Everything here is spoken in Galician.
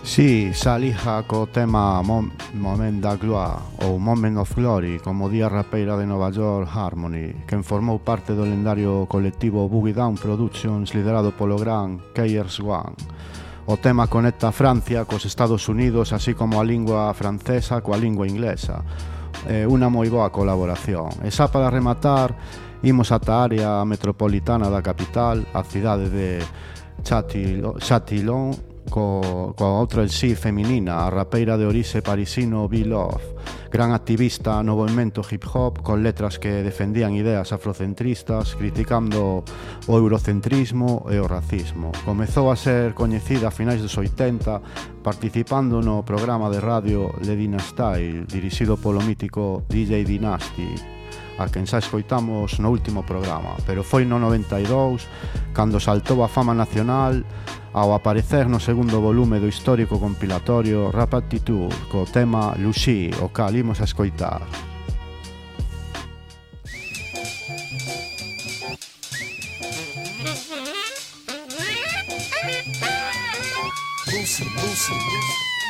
Si, salija co tema Moment da Gloire ou Moment of Glory, como di a rapeira de Nova York Harmony, quen formou parte do lendario colectivo Boogie Down Productions liderado polo gran KRS-One. O tema conecta a Francia cos Estados Unidos, así como a lingua francesa coa lingua inglesa. Unha moi boa colaboración. E xa para rematar, imos ata a área metropolitana da capital, a cidade de Châtillon, coa outra elxí feminina, a rapeira de orixe parisino B-Love, gran activista no movimento hip-hop, con letras que defendían ideas afrocentristas, criticando o eurocentrismo e o racismo. Comezou a ser coñecida a finais dos 80, participando no programa de radio Le Dynastyle, dirixido polo mítico DJ Dynasty, a quen xa escoitamos no último programa, pero foi no 92 cando saltou a fama nacional ao aparecer no segundo volume do histórico compilatorio Rap Attitude co tema Lucy, o cal imos a escoitar. Lucy.